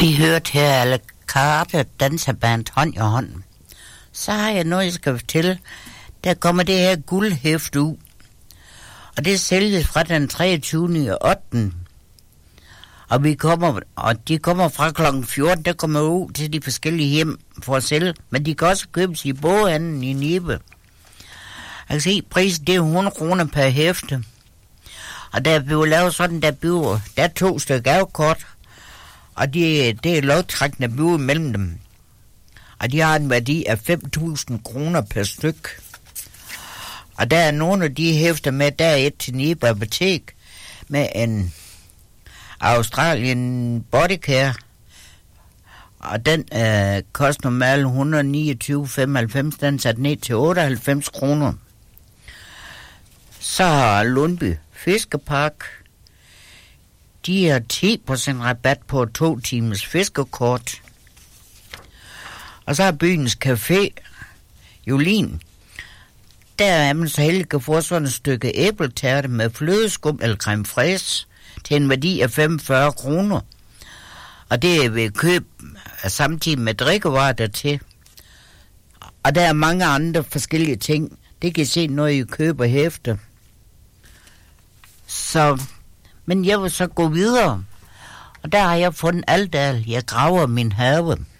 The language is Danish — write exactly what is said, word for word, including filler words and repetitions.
Vi hørte her alle Carte danseband hånd i hånd. Så har jeg noget, jeg skal fortælle. Der kommer det her guldhæft ud. Og det sælges fra den treogtyvende ottende Og vi kommer, og de kommer fra klokken fjorten, der kommer ud til de forskellige hjem for at sælge. Men de kan også købes i boghandlen i Nibe. Jeg kan se, prisen det er hundrede kroner per hæfte. Og der bliver lavet sådan, der bliver, der er to stykker gavekort. Og de, det er lovtrækkende bud mellem dem. Og de har en værdi af fem tusind kroner per styk. Og der er nogle af de hæfter med, der er et til Nibe Apotek med en Australian Bodycare. Og den øh, koster normalt et hundrede og niogtyve komma femoghalvfems. Den er sat ned til otteoghalvfems kroner. Så har Lundby Fiskepark. De har ti procent rabat på to timers fiskekort. Og så har byens café, Jolin. Der er man så heldig at få sådan et stykke æbletærte med flødeskum eller creme fraise til en værdi af femogfyrre kroner. Og det er ved køb samtidig med drikkevarer dertil. Og der er mange andre forskellige ting. Det kan I se, når I køber hæfter. Så, men jeg vil så gå videre. Og der har jeg fundet Aldal. Jeg graver min have.